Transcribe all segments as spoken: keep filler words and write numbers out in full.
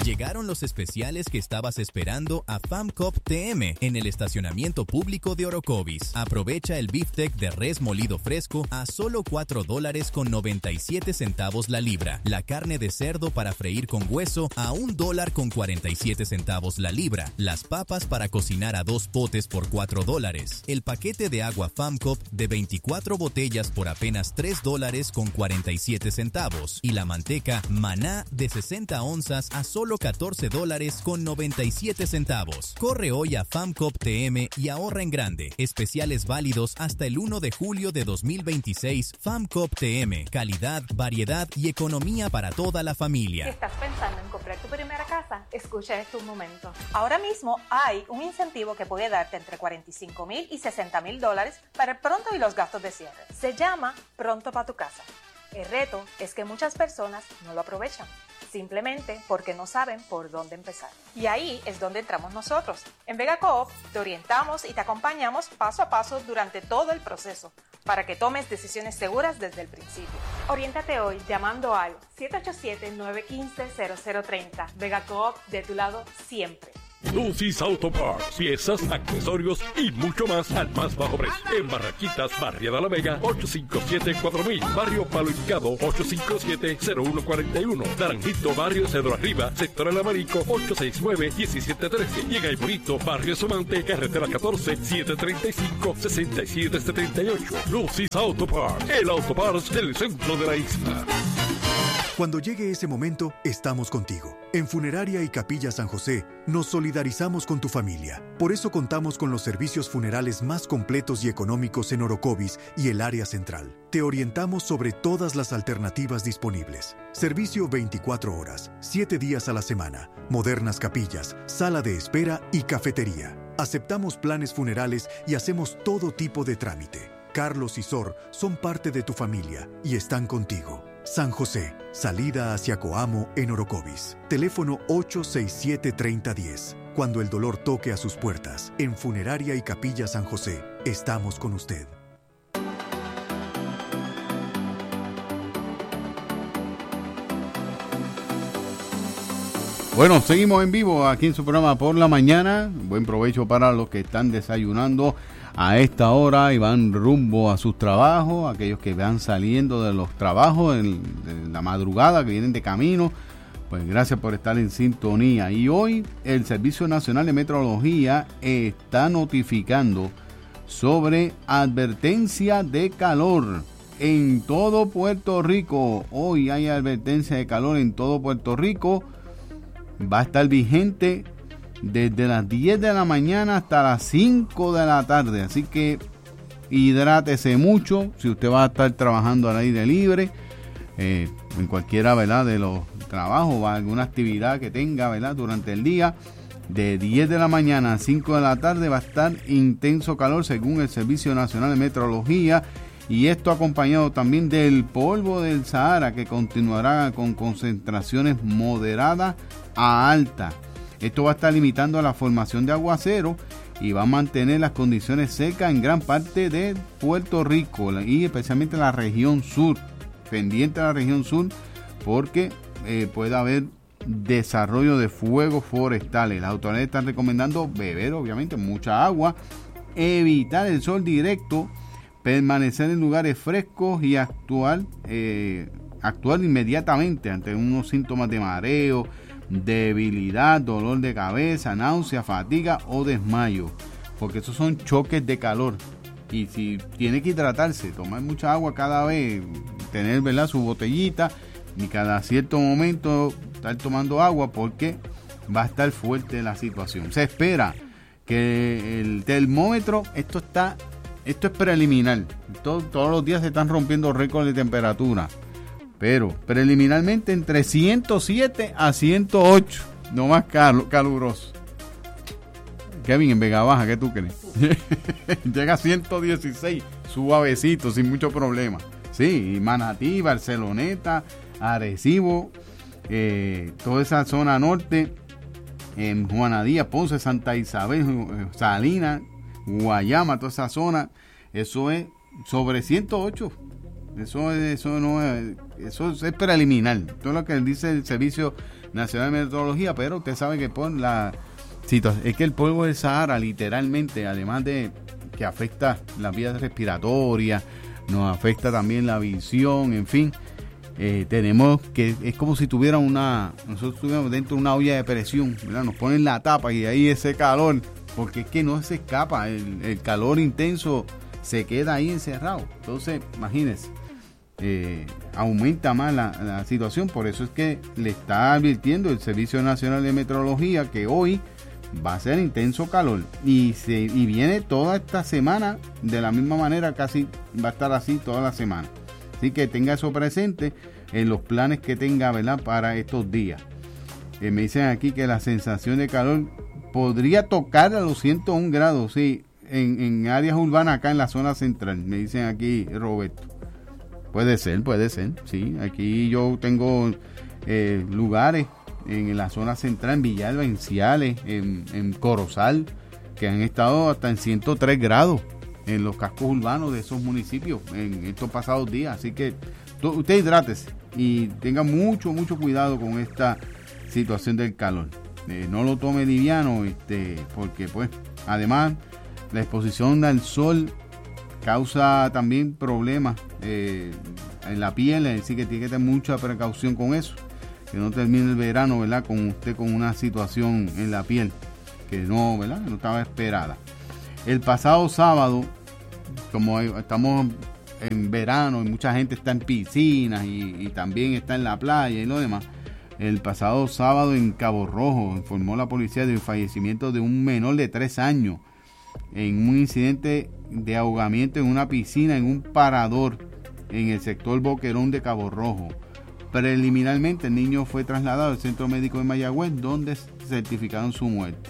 Llegaron los especiales que estabas esperando a FAMCOP T M en el estacionamiento público de Orocovis. Aprovecha el beefsteak de res molido fresco a solo cuatro dólares con noventa y siete centavos la libra. La carne de cerdo para freír con hueso a un dólar con cuarenta y siete centavos la libra. Las papas para cocinar a dos potes por cuatro dólares. El paquete de agua FAMCOP de veinticuatro botellas por apenas tres dólares con cuarenta y siete centavos. Y la manteca Maná de sesenta onzas a solo catorce dólares con noventa y siete centavos. Corre hoy a FAMCOP T M y ahorra en grande. Especiales válidos hasta el uno de julio de dos mil veintiséis. FAMCOP T M. Calidad, variedad y economía para toda la familia. ¿Estás pensando en comprar tu primera casa? Escucha esto un momento. Ahora mismo hay un incentivo que puede darte entre cuarenta y cinco mil y sesenta mil dólares para el pronto y los gastos de cierre. Se llama Pronto para tu casa. El reto es que muchas personas no lo aprovechan, simplemente porque no saben por dónde empezar. Y ahí es donde entramos nosotros. En Vega Coop te orientamos y te acompañamos paso a paso durante todo el proceso para que tomes decisiones seguras desde el principio. Oriéntate hoy llamando al siete ocho siete, nueve uno cinco, cero cero tres cero. Vega Coop, de tu lado siempre. Lucy's Auto Parts, piezas, accesorios y mucho más al más bajo precio. En Barraquitas, Barriada La Vega, ocho cinco siete, cuatro mil. Barrio Palo Hincado, ocho cinco siete, cero uno cuatro uno. Naranjito, Barrio Cedro Arriba, Sector El Abanico, ocho seis nueve, uno siete uno tres. Y en Aimonito, Barrio Somante, Carretera catorce, siete tres cinco, seis siete siete ocho. Lucy's Auto Parts, el Auto Parts del centro de la isla. Cuando llegue ese momento, estamos contigo. En Funeraria y Capilla San José, nos solidarizamos con tu familia. Por eso contamos con los servicios funerales más completos y económicos en Orocovis y el área central. Te orientamos sobre todas las alternativas disponibles. Servicio veinticuatro horas, siete días a la semana, modernas capillas, sala de espera y cafetería. Aceptamos planes funerales y hacemos todo tipo de trámite. Carlos y Sor son parte de tu familia y están contigo. San José, salida hacia Coamo en Orocovis. Teléfono ocho seis siete, tres cero uno cero. Cuando el dolor toque a sus puertas, en Funeraria y Capilla San José, estamos con usted. Bueno, seguimos en vivo aquí en su programa Por la Mañana. Buen provecho para los que están desayunando a esta hora y van rumbo a sus trabajos, aquellos que van saliendo de los trabajos en, en la madrugada, que vienen de camino, pues gracias por estar en sintonía. Y hoy el Servicio Nacional de Meteorología está notificando sobre advertencia de calor en todo Puerto Rico. Hoy hay advertencia de calor en todo Puerto Rico. Va a estar vigente desde las diez de la mañana hasta las cinco de la tarde, así que hidrátese mucho si usted va a estar trabajando al aire libre, eh, en cualquiera, ¿verdad?, de los trabajos o alguna actividad que tenga, ¿verdad?, durante el día. De diez de la mañana a cinco de la tarde va a estar intenso calor según el Servicio Nacional de Meteorología, y esto acompañado también del polvo del Sahara, que continuará con concentraciones moderadas a altas. Esto va a estar limitando la formación de aguacero y va a mantener las condiciones secas en gran parte de Puerto Rico y especialmente la región sur, pendiente de la región sur, porque eh, puede haber desarrollo de fuegos forestales. Las autoridades están recomendando beber, obviamente, mucha agua, evitar el sol directo, permanecer en lugares frescos y actuar, eh, actuar inmediatamente ante unos síntomas de mareo, debilidad, dolor de cabeza, náusea, fatiga o desmayo, porque esos son choques de calor. Y si tiene que hidratarse, tomar mucha agua cada vez, tener, ¿verdad?, su botellita y cada cierto momento estar tomando agua, porque va a estar fuerte la situación. Se espera que el termómetro, esto está esto es preliminar, Todo, todos los días se están rompiendo récords de temperatura, pero preliminarmente entre ciento siete a ciento ocho, no más cal- caluroso. Kevin, en Vega Baja, ¿qué tú crees? Llega a ciento dieciséis, suavecito, sin mucho problema. Sí, y Manatí, Barceloneta, Arecibo, eh, toda esa zona norte, en Juana Díaz, Ponce, Santa Isabel, Salinas, Guayama, toda esa zona, eso es sobre ciento ocho. Eso, eso no es, eso es preliminar. Todo lo que dice el Servicio Nacional de Meteorología, pero usted sabe que por la situación, es que el polvo del Sahara, literalmente, además de que afecta las vías respiratorias, nos afecta también la visión, en fin. Eh, tenemos que, es como si tuviera una, nosotros estuviéramos dentro de una olla de presión, ¿verdad? Nos ponen la tapa y ahí ese calor, porque es que no se escapa, el, el calor intenso se queda ahí encerrado. Entonces, imagínense, eh, aumenta más la, la situación. Por eso es que le está advirtiendo el Servicio Nacional de Meteorología que hoy va a ser intenso calor y, se, y viene toda esta semana de la misma manera, casi va a estar así toda la semana. Así que tenga eso presente en los planes que tenga, ¿verdad?, para estos días. Eh, me dicen aquí que la sensación de calor podría tocar a los ciento un grados, sí, en, en áreas urbanas acá en la zona central. Me dicen aquí, Roberto. Puede ser, puede ser, sí. Aquí yo tengo eh, lugares en la zona central, en Villalba, en Ciales, en, en Corozal, que han estado hasta en ciento tres grados. En los cascos urbanos de esos municipios en estos pasados días. Así que to, usted hidrátese y tenga mucho, mucho cuidado con esta situación del calor. Eh, no lo tome liviano, este, porque pues además la exposición al sol causa también problemas eh, en la piel, así que tiene que tener mucha precaución con eso. Que no termine el verano, ¿verdad?, con usted con una situación en la piel que no, ¿verdad?, que no estaba esperada. El pasado sábado, como estamos en verano y mucha gente está en piscinas y, y también está en la playa y lo demás, el pasado sábado en Cabo Rojo informó la policía del fallecimiento de un menor de tres años en un incidente de ahogamiento en una piscina en un parador en el sector Boquerón de Cabo Rojo. Preliminarmente el niño fue trasladado al centro médico de Mayagüez, donde certificaron su muerte.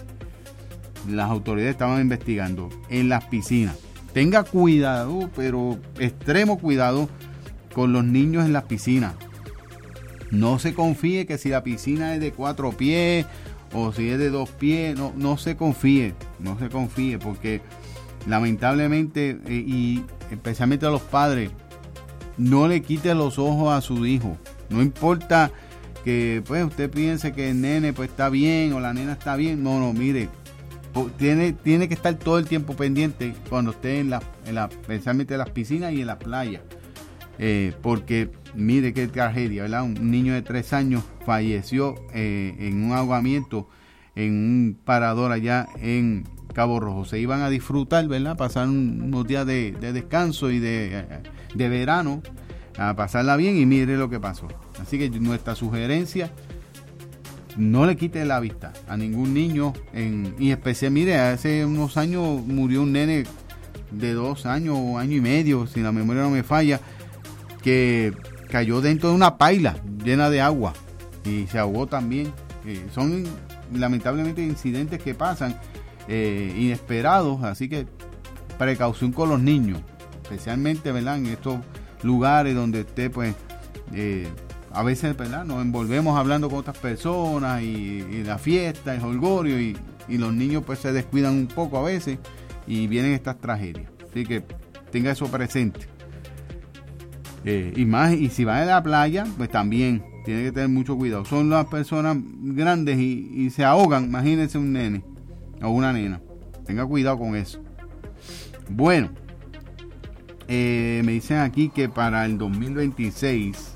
Las autoridades estaban investigando en las piscinas. Tenga cuidado, pero extremo cuidado con los niños en las piscinas. No se confíe que si la piscina es de cuatro pies o si es de dos pies, no, no se confíe, no se confíe, porque lamentablemente, eh, y especialmente a los padres, no le quite los ojos a su hijo. No importa que pues usted piense que el nene pues está bien o la nena está bien, no, no, mire. Tiene, tiene que estar todo el tiempo pendiente cuando esté en la, en la especialmente en las piscinas y en las playas. Eh, porque mire qué tragedia, ¿verdad? Un niño de tres años falleció eh, en un ahogamiento en un parador allá en Cabo Rojo. Se iban a disfrutar, ¿verdad? Pasar unos días de, de descanso y de, de verano, a pasarla bien, y mire lo que pasó. Así que nuestra sugerencia: no le quite la vista a ningún niño, en, y especial, mire, hace unos años murió un nene de dos años o año y medio, si la memoria no me falla, que cayó dentro de una paila llena de agua y se ahogó también. Eh, son lamentablemente incidentes que pasan eh, inesperados, así que precaución con los niños, especialmente, ¿verdad?, en estos lugares donde usted pues eh, a veces, ¿verdad?, nos envolvemos hablando con otras personas y, y la fiesta, el jolgorio, y, y los niños pues se descuidan un poco a veces y vienen estas tragedias. Así que tenga eso presente. Eh, y más, y si va a la playa, pues también tiene que tener mucho cuidado. Son las personas grandes y, y se ahogan, imagínense un nene o una nena. Tenga cuidado con eso. Bueno, eh, me dicen aquí que para el dos mil veintiséis,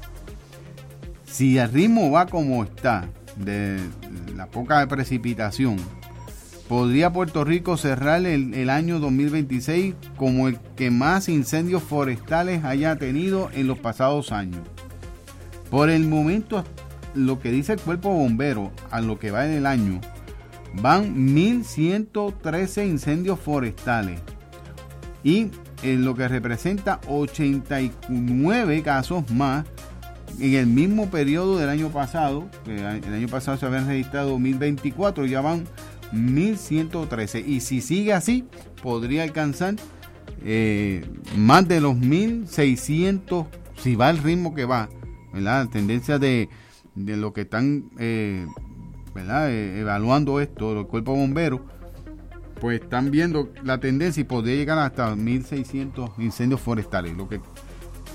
si el ritmo va como está, de la poca precipitación, podría Puerto Rico cerrar el, el año dos mil veintiséis como el que más incendios forestales haya tenido en los pasados años. Por el momento, lo que dice el Cuerpo Bombero, a lo que va en el año, van mil ciento trece incendios forestales, y en lo que representa ochenta y nueve casos más en el mismo periodo del año pasado. El año pasado se habían registrado mil veinticuatro, ya van mil ciento trece, y si sigue así podría alcanzar eh, más de los mil seiscientos si va al ritmo que va, ¿verdad? La tendencia de, de lo que están eh, ¿verdad? Eh, evaluando esto, los cuerpos bomberos, pues están viendo la tendencia y podría llegar hasta mil seiscientos incendios forestales, lo que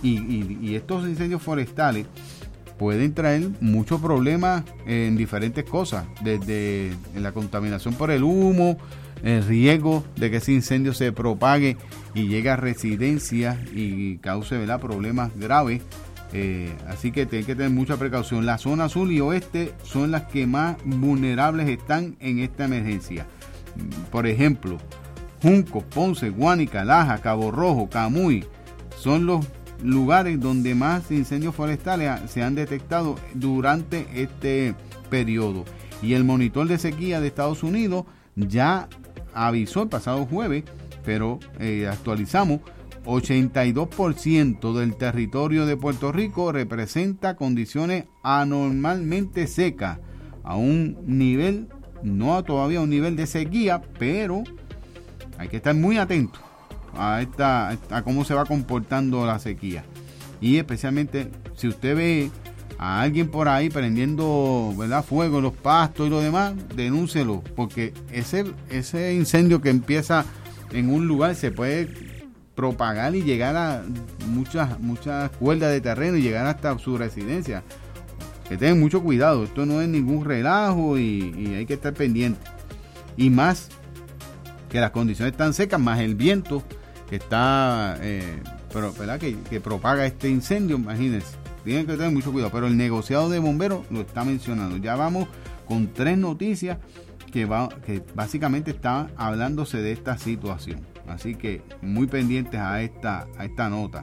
y, y, y estos incendios forestales pueden traer muchos problemas en diferentes cosas, desde la contaminación por el humo, el riesgo de que ese incendio se propague y llegue a residencias y cause, ¿verdad?, problemas graves. Eh, así que tienen que tener mucha precaución. La zona sur y oeste son las que más vulnerables están en esta emergencia. Por ejemplo, Junco, Ponce, Guánica, Laja, Cabo Rojo, Camuy son los lugares donde más incendios forestales se han detectado durante este periodo. Y el monitor de sequía de Estados Unidos ya avisó el pasado jueves, pero eh, actualizamos, ochenta y dos por ciento del territorio de Puerto Rico representa condiciones anormalmente secas, a un nivel, no todavía a un nivel de sequía, pero hay que estar muy atentos a esta a cómo se va comportando la sequía. Y especialmente si usted ve a alguien por ahí prendiendo, ¿verdad?, fuego en los pastos y lo demás, denúncielo, porque ese ese incendio que empieza en un lugar se puede propagar y llegar a muchas muchas cuerdas de terreno y llegar hasta su residencia. Que tengan mucho cuidado, esto no es ningún relajo y, y hay que estar pendiente. Y más que las condiciones están secas, más el viento que está, eh, pero, ¿verdad?, que, que propaga este incendio, imagínense. Tienen que tener mucho cuidado, pero el negociado de bomberos lo está mencionando. Ya vamos con tres noticias que, va, que básicamente están hablándose de esta situación. Así que muy pendientes a esta, a esta nota.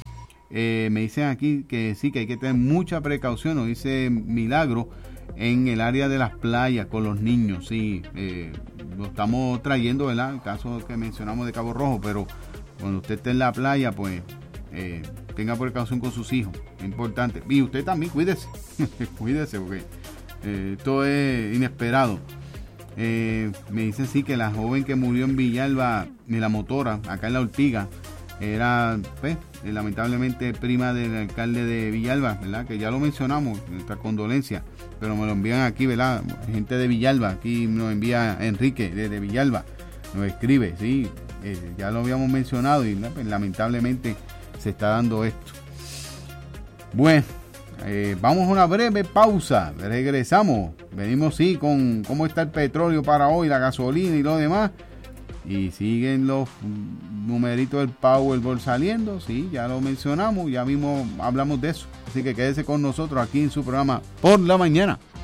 Eh, me dicen aquí que sí, que hay que tener mucha precaución, nos dice Milagro, en el área de las playas con los niños. Sí, eh, lo estamos trayendo, ¿verdad?, el caso que mencionamos de Cabo Rojo, pero cuando usted esté en la playa, pues eh, tenga precaución con sus hijos, es importante. Y usted también, cuídese, cuídese, porque eh, esto es inesperado. Eh, me dicen sí que la joven que murió en Villalba, de la motora, acá en La Ortiga, era, pues, lamentablemente prima del alcalde de Villalba, ¿verdad?, que ya lo mencionamos, nuestra condolencia, pero me lo envían aquí, ¿verdad?, gente de Villalba, aquí nos envía Enrique desde Villalba, nos escribe, sí, eh, ya lo habíamos mencionado y pues, lamentablemente se está dando esto. Bueno, eh, vamos a una breve pausa, regresamos, venimos sí con cómo está el petróleo para hoy, la gasolina y lo demás, y siguen los numeritos del Powerball saliendo, sí, ya lo mencionamos, ya mismo hablamos de eso, así que quédese con nosotros aquí en su programa Por la Mañana.